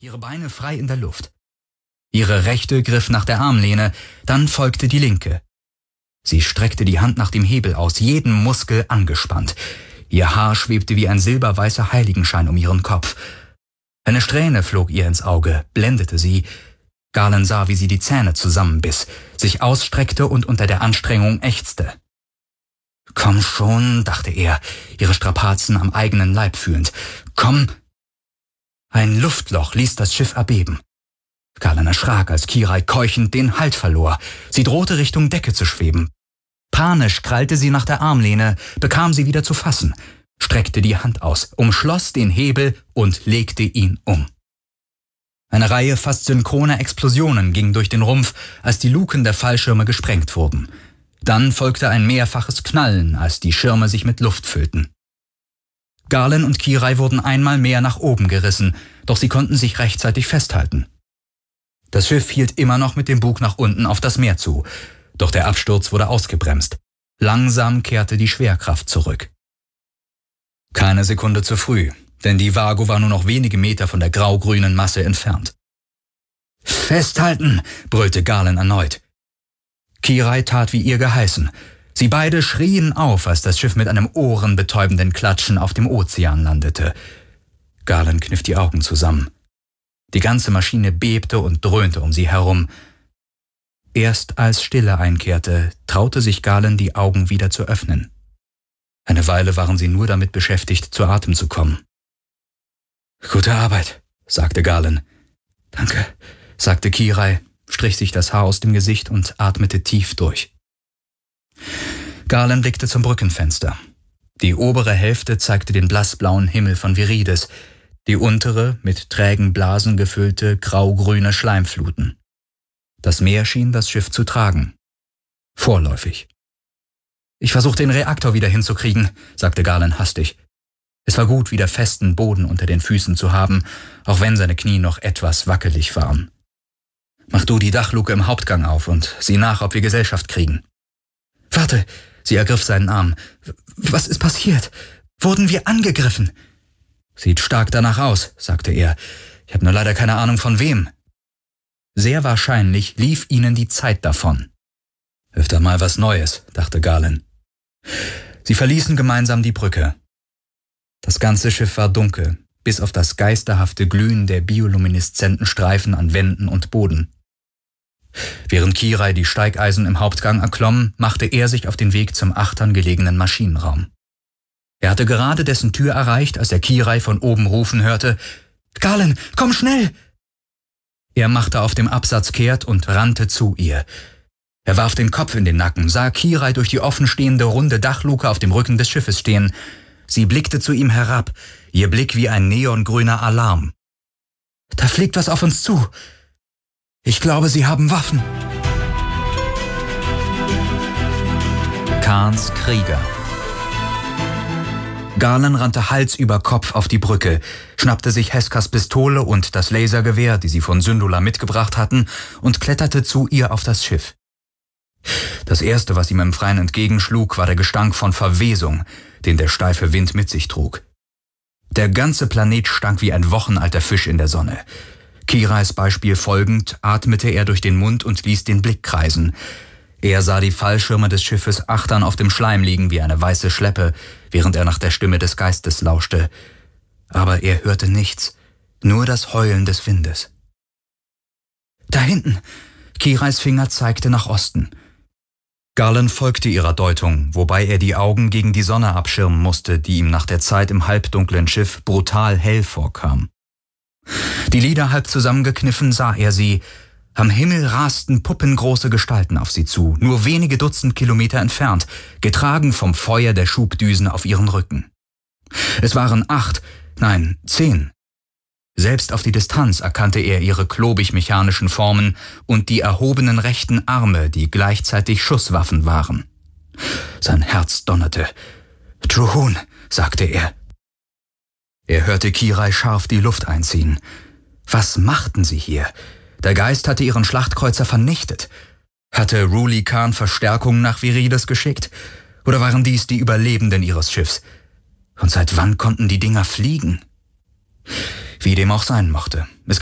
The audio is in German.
ihre Beine frei in der Luft. Ihre rechte griff nach der Armlehne, dann folgte die linke. Sie streckte die Hand nach dem Hebel aus, jeden Muskel angespannt. Ihr Haar schwebte wie ein silberweißer Heiligenschein um ihren Kopf. Eine Strähne flog ihr ins Auge, blendete sie. Garland sah, wie sie die Zähne zusammenbiss, sich ausstreckte und unter der Anstrengung ächzte. »Komm schon«, dachte er, ihre Strapazen am eigenen Leib fühlend. »Komm!« Ein Luftloch ließ das Schiff erbeben. Garland erschrak, als Kirai keuchend den Halt verlor. Sie drohte Richtung Decke zu schweben. Panisch krallte sie nach der Armlehne, bekam sie wieder zu fassen, streckte die Hand aus, umschloss den Hebel und legte ihn um. Eine Reihe fast synchroner Explosionen ging durch den Rumpf, als die Luken der Fallschirme gesprengt wurden. Dann folgte ein mehrfaches Knallen, als die Schirme sich mit Luft füllten. Garland und Kirai wurden einmal mehr nach oben gerissen, doch sie konnten sich rechtzeitig festhalten. Das Schiff hielt immer noch mit dem Bug nach unten auf das Meer zu, doch der Absturz wurde ausgebremst. Langsam kehrte die Schwerkraft zurück. Keine Sekunde zu früh, denn die Vago war nur noch wenige Meter von der grau-grünen Masse entfernt. »Festhalten«, brüllte Garland erneut. Kirai tat wie ihr geheißen. Sie beide schrien auf, als das Schiff mit einem ohrenbetäubenden Klatschen auf dem Ozean landete. Garland kniff die Augen zusammen. Die ganze Maschine bebte und dröhnte um sie herum. Erst als Stille einkehrte, traute sich Garland, die Augen wieder zu öffnen. Eine Weile waren sie nur damit beschäftigt, zu Atem zu kommen. »Gute Arbeit«, sagte Garland. »Danke«, sagte Kirai, strich sich das Haar aus dem Gesicht und atmete tief durch. Garland blickte zum Brückenfenster. Die obere Hälfte zeigte den blassblauen Himmel von Viridis, die untere mit trägen Blasen gefüllte grau-grüne Schleimfluten. Das Meer schien das Schiff zu tragen. Vorläufig. »Ich versuche den Reaktor wieder hinzukriegen«, sagte Garland hastig. Es war gut, wieder festen Boden unter den Füßen zu haben, auch wenn seine Knie noch etwas wackelig waren. »Mach du die Dachluke im Hauptgang auf und sieh nach, ob wir Gesellschaft kriegen.« »Warte«, sie ergriff seinen Arm. »Was ist passiert? Wurden wir angegriffen?« »Sieht stark danach aus«, sagte er. »Ich habe nur leider keine Ahnung von wem.« Sehr wahrscheinlich lief ihnen die Zeit davon. »Öfter mal was Neues«, dachte Garland. Sie verließen gemeinsam die Brücke. Das ganze Schiff war dunkel, bis auf das geisterhafte Glühen der biolumineszenten Streifen an Wänden und Boden. Während Kirai die Steigeisen im Hauptgang erklomm, machte er sich auf den Weg zum achtern gelegenen Maschinenraum. Er hatte gerade dessen Tür erreicht, als er Kirai von oben rufen hörte: »Garland, komm schnell!« Er machte auf dem Absatz kehrt und rannte zu ihr. Er warf den Kopf in den Nacken, sah Kirai durch die offenstehende runde Dachluke auf dem Rücken des Schiffes stehen. Sie blickte zu ihm herab, ihr Blick wie ein neongrüner Alarm. »Da fliegt was auf uns zu. Ich glaube, sie haben Waffen.« Khans Krieger. Garland rannte Hals über Kopf auf die Brücke, schnappte sich Heskas Pistole und das Lasergewehr, die sie von Syndulla mitgebracht hatten, und kletterte zu ihr auf das Schiff. Das Erste, was ihm im Freien entgegenschlug, war der Gestank von Verwesung, den der steife Wind mit sich trug. Der ganze Planet stank wie ein wochenalter Fisch in der Sonne. Kirais Beispiel folgend atmete er durch den Mund und ließ den Blick kreisen. Er sah die Fallschirme des Schiffes achtern auf dem Schleim liegen wie eine weiße Schleppe, während er nach der Stimme des Geistes lauschte. Aber er hörte nichts, nur das Heulen des Windes. »Da hinten!« Kirais Finger zeigte nach Osten. Garland folgte ihrer Deutung, wobei er die Augen gegen die Sonne abschirmen musste, die ihm nach der Zeit im halbdunklen Schiff brutal hell vorkam. Die Lider halb zusammengekniffen sah er sie. Am Himmel rasten puppengroße Gestalten auf sie zu, nur wenige Dutzend Kilometer entfernt, getragen vom Feuer der Schubdüsen auf ihren Rücken. Es waren 8, nein, 10. Selbst auf die Distanz erkannte er ihre klobig-mechanischen Formen und die erhobenen rechten Arme, die gleichzeitig Schusswaffen waren. Sein Herz donnerte. »Truhun«, sagte er. Er hörte Kirai scharf die Luft einziehen. Was machten sie hier? Der Geist hatte ihren Schlachtkreuzer vernichtet. Hatte Ruli Khan Verstärkung nach Viridis geschickt? Oder waren dies die Überlebenden ihres Schiffs? Und seit wann konnten die Dinger fliegen? Wie dem auch sein mochte. Es